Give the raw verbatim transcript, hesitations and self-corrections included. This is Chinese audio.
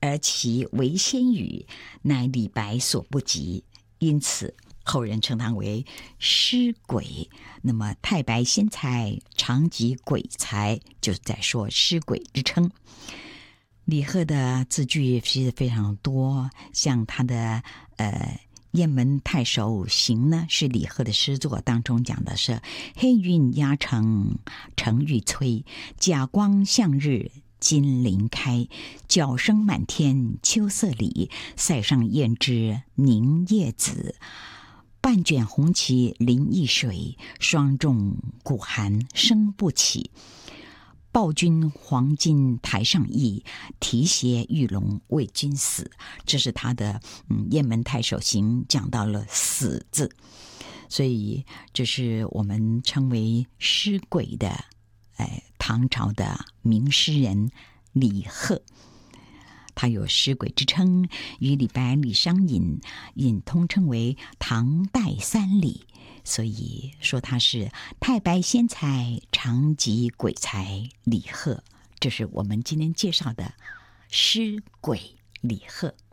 而其为先语，乃李白所不及，因此后人称他为诗鬼。那么太白仙才常集鬼才，就是在说诗鬼之称。李贺的字句其实非常多，像他的呃雁门太守行呢，是李贺的诗作当中讲的是黑云压城城欲摧，甲光向日金鳞开，角声满天秋色里，塞上燕枝凝夜紫，半卷红旗临易水，霜重鼓寒声不起。报君黄金台上意，提携玉龙为君死。这是他的嗯雁门太守行讲到了死字，所以这是我们称为诗鬼的哎唐朝的名诗人李贺。他有诗鬼之称，与李白、李商隐隐通称为唐代三李，所以说他是太白仙才常集鬼才李贺。这是我们今天介绍的诗鬼李贺。